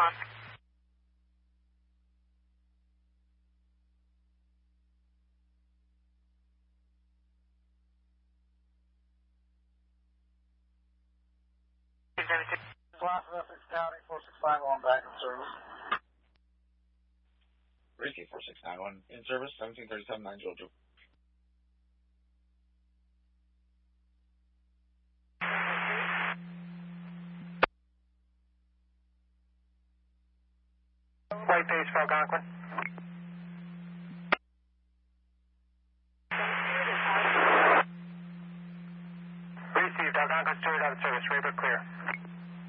on. Flight Essex County 4691 back in service. Risky 4691 in service, 1737 9 Jojo. White base for Algonquin.